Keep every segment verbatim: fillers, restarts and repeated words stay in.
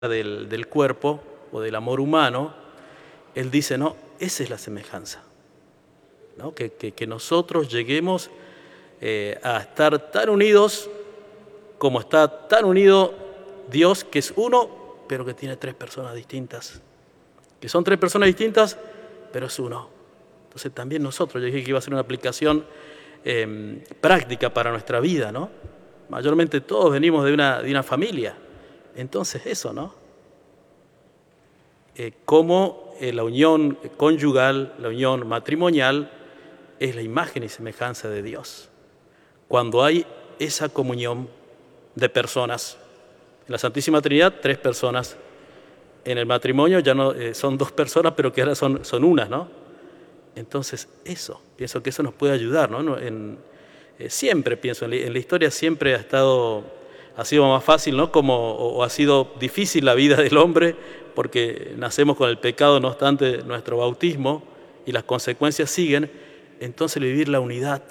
del, del cuerpo o del amor humano, él dice, no, esa es la semejanza, ¿no? Que, que, que nosotros lleguemos eh, a estar tan unidos como está tan unido Dios, que es uno, pero que tiene tres personas distintas, que son tres personas distintas, pero es uno. Entonces también nosotros, yo dije que iba a ser una aplicación eh, práctica para nuestra vida, ¿no? Mayormente todos venimos de una, de una familia. Entonces eso, ¿no? Eh, cómo eh, la unión conyugal, la unión matrimonial, es la imagen y semejanza de Dios. Cuando hay esa comunión de personas, en la Santísima Trinidad, tres personas. En el matrimonio ya no eh, son dos personas, pero que ahora son, son unas, ¿no? Entonces eso, pienso que eso nos puede ayudar, ¿no? En, eh, siempre pienso, en la, en la historia siempre ha estado, ha sido más fácil, ¿no? Como, o, o ha sido difícil la vida del hombre, porque nacemos con el pecado, no obstante nuestro bautismo, y las consecuencias siguen. Entonces el vivir la unidad,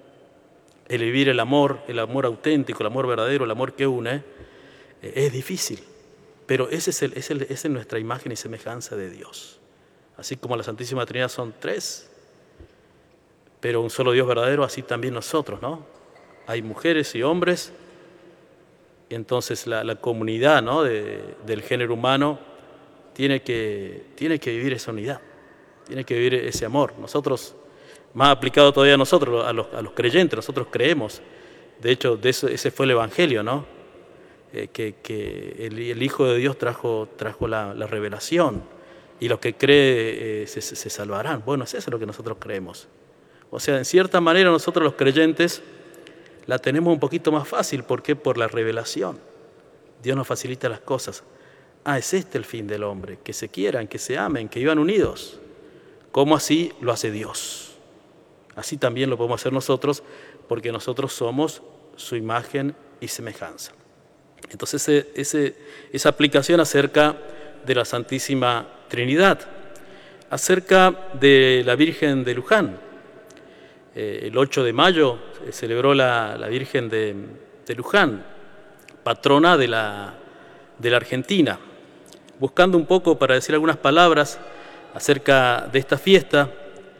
el vivir el amor, el amor auténtico, el amor verdadero, el amor que une, eh, es difícil. Pero ese es el, es el, esa es nuestra imagen y semejanza de Dios. Así como la Santísima Trinidad son tres, pero un solo Dios verdadero, así también nosotros, ¿no? Hay mujeres y hombres, y entonces la, la comunidad, ¿no? de, del género humano tiene que, tiene que vivir esa unidad, tiene que vivir ese amor. Nosotros, más aplicado todavía a nosotros, a los, a los creyentes, nosotros creemos. De hecho, de eso, ese fue el Evangelio, ¿no? Eh, que, que el, el Hijo de Dios trajo, trajo la, la revelación, y los que creen eh, se, se salvarán. Bueno, es eso lo que nosotros creemos. O sea, en cierta manera nosotros los creyentes la tenemos un poquito más fácil. ¿Por qué? Por la revelación. Dios nos facilita las cosas. Ah, es este el fin del hombre, que se quieran, que se amen, que vivan unidos. ¿Cómo así lo hace Dios? Así también lo podemos hacer nosotros, porque nosotros somos su imagen y semejanza. Entonces ese, ese, esa aplicación acerca de la Santísima Trinidad, acerca de la Virgen de Luján. Eh, el ocho de mayo se celebró la, la Virgen de, de Luján, patrona de la, de la Argentina. Buscando un poco para decir algunas palabras acerca de esta fiesta,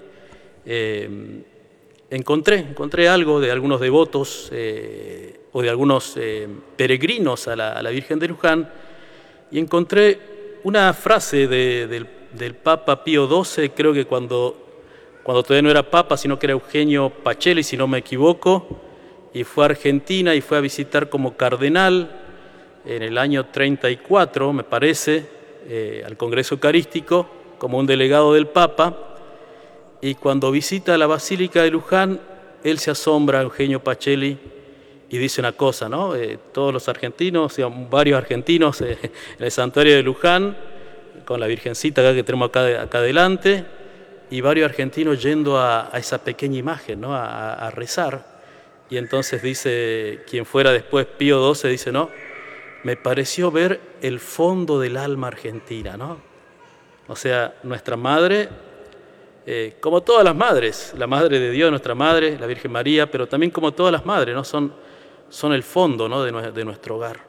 eh, encontré, encontré algo de algunos devotos eh, o de algunos eh, peregrinos a la, a la Virgen de Luján, y encontré una frase de, del, del Papa Pío doce, creo que cuando, cuando todavía no era Papa, sino que era Eugenio Pacelli, si no me equivoco, y fue a Argentina y fue a visitar como cardenal en el año treinta y cuatro, me parece, eh, al Congreso Eucarístico, como un delegado del Papa, y cuando visita la Basílica de Luján, él se asombra, Eugenio Pacelli, y dice una cosa, ¿no? Eh, todos los argentinos, o sea, varios argentinos eh, en el santuario de Luján, con la Virgencita acá que tenemos acá, acá adelante, y varios argentinos yendo a, a esa pequeña imagen, ¿no? A, a rezar. Y entonces dice, quien fuera después Pío doce, dice, no, me pareció ver el fondo del alma argentina, ¿no? O sea, nuestra madre, eh, como todas las madres, la Madre de Dios, nuestra Madre, la Virgen María, pero también como todas las madres, ¿no? Son, son el fondo, ¿no? de, de nuestro hogar.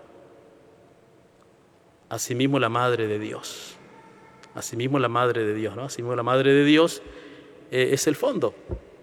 Asimismo la Madre de Dios. Asimismo la Madre de Dios, ¿no? Asimismo la Madre de Dios eh, es el fondo,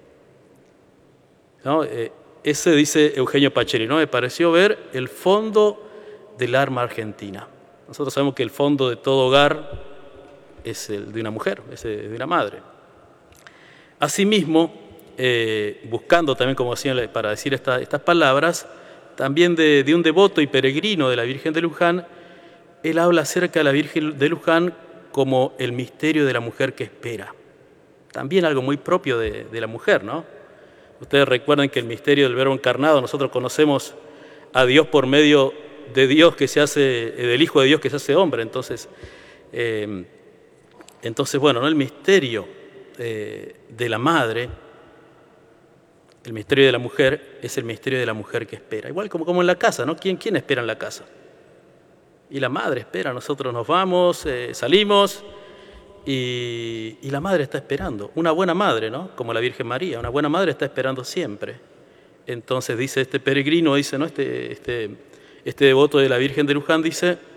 ¿no? Eh, ese dice Eugenio Pacelli, ¿no? Me pareció ver el fondo del alma argentina. Nosotros sabemos que el fondo de todo hogar es el de una mujer, es de una madre. Asimismo, eh, buscando también, como decía, para decir esta, estas palabras, también de, de un devoto y peregrino de la Virgen de Luján, él habla acerca de la Virgen de Luján como el misterio de la mujer que espera. También algo muy propio de, de la mujer, ¿no? Ustedes recuerdan que el misterio del Verbo encarnado, nosotros conocemos a Dios por medio de Dios que se hace, del Hijo de Dios que se hace hombre. Entonces, eh, entonces bueno, ¿no? El misterio eh, de la madre, el misterio de la mujer, es el misterio de la mujer que espera. Igual como, como en la casa, ¿no? ¿Quién, quién espera en la casa? Y la madre espera, nosotros nos vamos, eh, salimos, y, y la madre está esperando. Una buena madre, ¿no? Como la Virgen María, una buena madre está esperando siempre. Entonces dice este peregrino, dice, ¿no? Este, este, este devoto de la Virgen de Luján dice,